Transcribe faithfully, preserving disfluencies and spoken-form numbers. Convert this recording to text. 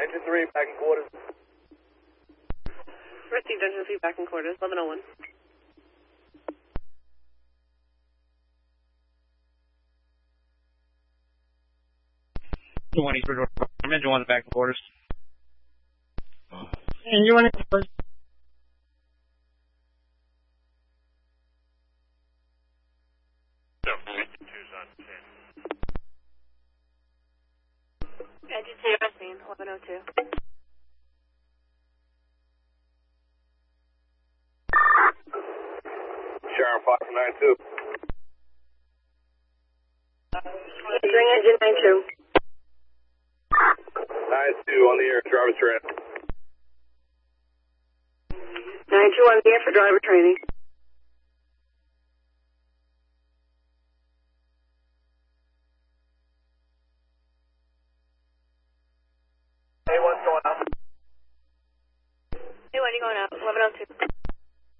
nine two three, back in quarters. Received engine feedback in quarters, eleven oh one. one, I'm engine one back in quarters. Engine one in quarters. Engine two, Racine, eleven oh two. Sharon five from nine two. Entering engine nine two. nine two on the air, driver training. nine two on the air for driver training. A one's going up. A one, you going out, eleven oh two.